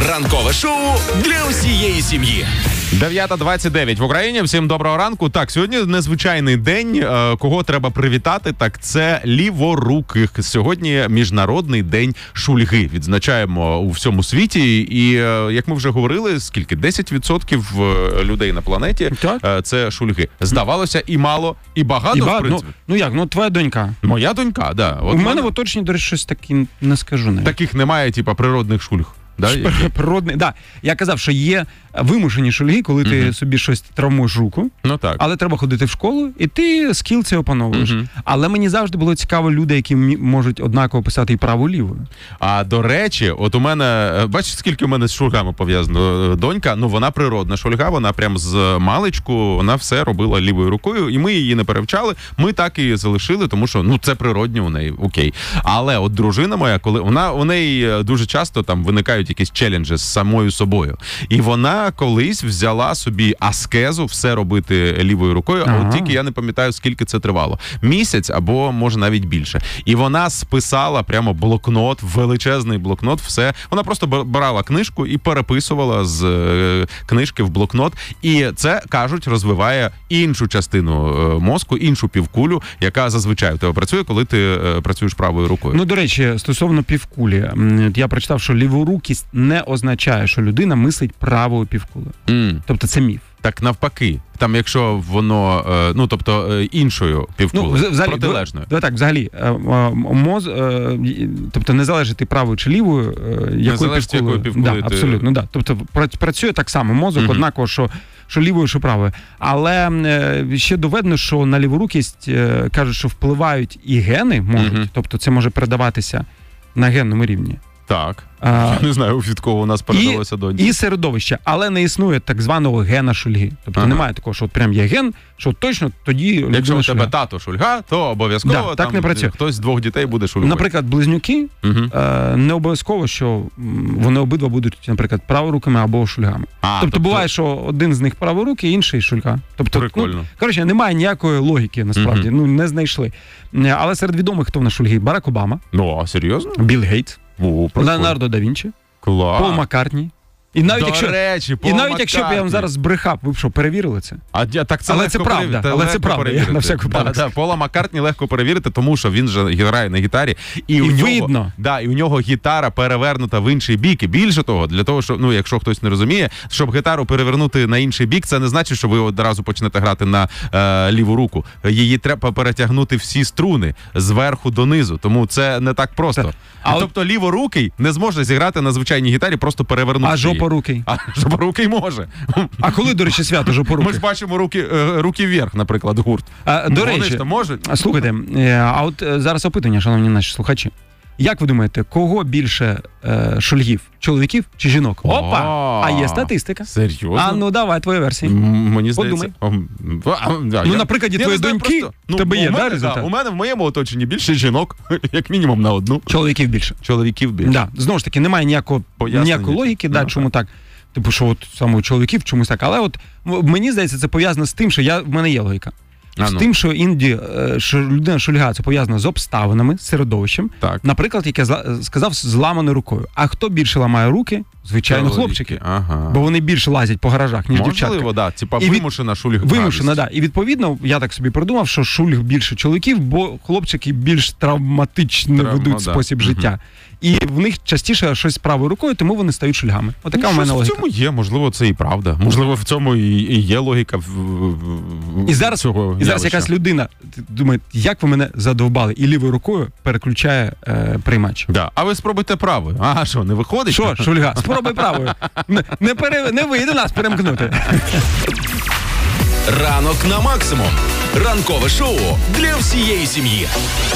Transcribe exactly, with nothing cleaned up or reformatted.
Ранкове шоу для всієї сім'ї. дев'ята двадцять дев'ять в Україні. Всім доброго ранку. Так, сьогодні незвичайний день. Кого треба привітати, так це ліворуких. Сьогодні Міжнародний день шульги. Відзначаємо у всьому світі. І, як ми вже говорили, скільки? десять відсотків людей на планеті так. Це шульги. Здавалося, і мало, і багато, і ба... в принципі. Ну, ну як, ну твоя донька. Моя донька, да. От у мене, мене в оточенні, до речі, щось таке не скажу. Навіть. Таких немає, типа, природних шульг. Да? Природний, да. Я казав, що є вимушені шульги, коли ти uh-huh. собі щось травмуєш руку, ну, так. але треба ходити в школу, і ти скіл це опановуєш. Uh-huh. Але мені завжди було цікаво люди, які можуть однаково писати і правою, і лівою. А до речі, от у мене, бачиш, скільки у мене з шульгами пов'язано донька, ну вона природна шульга, вона прям з маличку, вона все робила лівою рукою, і ми її не перевчали, ми так і залишили, тому що, ну, це природньо у неї, окей. Але от дружина моя, коли вона, у неї дуже часто там виникають якісь челенджі з самою собою. І вона колись взяла собі аскезу все робити лівою рукою, ага. а от тільки я не пам'ятаю, скільки це тривало. Місяць або, може, навіть більше. І вона списала прямо блокнот, величезний блокнот, все. Вона просто брала книжку і переписувала з е, книжки в блокнот. І це, кажуть, розвиває іншу частину е, мозку, іншу півкулю, яка зазвичай у тебе працює, коли ти е, працюєш правою рукою. Ну, до речі, стосовно півкулі. Я прочитав, що ліворукість не означає, що людина мислить правою півкулею. Mm. Тобто це міф. Так навпаки. Там, якщо воно, ну, тобто, іншою півкулею, ну, взагалі, протилежною. Давай так, взагалі, моз, тобто не залежить ти правою чи лівою, якою півкулею. півкулею да, ти... абсолютно, да. Тобто працює так само мозок, mm-hmm. однаково, що що лівою, що правою. Але е, ще доведено, що на ліворукість е, кажуть, що впливають і гени можуть, mm-hmm. тобто це може передаватися на генному рівні. Так. А, я не знаю, від кого у нас передалося донька. І середовище, але не існує так званого гена шульги. Тобто ага. немає такого, що от прям є ген, що точно тоді... Якщо у тебе тато шульга, то обов'язково да, так там не працює. Хтось з двох дітей буде шульгою. Наприклад, близнюки, угу. е, не обов'язково, що вони обидва будуть, наприклад, праворукими або шульгами. А, тобто, тобто буває, що один з них праворукий, інший шульга. Тобто, прикольно. Ну, коротше, немає ніякої логіки, насправді. Угу. Ну, не знайшли. Але серед відомих, хто в нас шульги? Барак Обама. Ну, а серйозно? Білл Гейтс. О, Леонардо да Вінчі. Клас. Пол Маккартні. І навіть, До якщо, речі, і навіть якщо б я вам зараз брехав, ви б що, перевірили це? А, так це але це правда, але це правда, я на всяк випадок. Да, да, Пола Маккартні легко перевірити, тому що він же грає на гітарі. І, і у видно. Нього, да, і у нього гітара перевернута в інший бік. І більше того, для того, щоб, ну, якщо хтось не розуміє, щоб гітару перевернути на інший бік, це не значить, що ви одразу почнете грати на е, ліву руку. Її треба перетягнути всі струни зверху донизу, тому це не так просто. Це, а а тобто от... ліворукий не зможе зіграти на звичайній гітарі, просто перевернути. А жопорукий? А жопорукий може. А коли, до речі, свято жопорукий? Ми ж бачимо руки, руки вверх, наприклад, гурт. А, до Вони речі, ж можуть. Слухайте, а от зараз опитання, шановні наші слухачі. Як ви думаєте, кого більше е, шульгів? Чоловіків чи жінок? Опа! А є статистика. Серйозно? А ну давай, твої версії. Мені здається. Подумай. Ну, на прикладі твоєї доньки в тебе є, да, результат? У мене в моєму оточенні більше жінок, як мінімум на одну. Чоловіків більше. Чоловіків більше. Да. Знову ж таки, немає ніякого, ніякої логіки, да, чому так. Типу, що от саме у чоловіків чомусь так. Але от мені здається, це пов'язано з тим, що я, в мене є логіка. А, ну. З тим, що іноді що людина шульга, це пов'язано з обставинами, з середовищем. Так. Наприклад, як я сказав, з зламаною рукою. А хто більше ламає руки? Звичайно, Чоловіки. Хлопчики. Ага. Бо вони більше лазять по гаражах, ніж дівчатка. Можливо, да. Типа вимушена шульга. Вимушена, да. І відповідно, я так собі придумав, що шульг більше чоловіків, бо хлопчики більш травматично Травма, ведуть да. спосіб угу. життя. І в них частіше щось з правою рукою, тому вони стають шульгами. Отака ну, у мене логіка. В цьому є, можливо, це і правда. Можливо, в цьому і, і є логіка в, в, і зараз, цього І зараз якась людина думає, як ви мене задовбали, і лівою рукою переключає е, приймач. Да. А ви спробуйте правою. А що, не виходить? Що, шульга, спробуй правою. Не, не, пере, не вийде нас перемкнути. Ранок на максимум. Ранкове шоу для всієї сім'ї.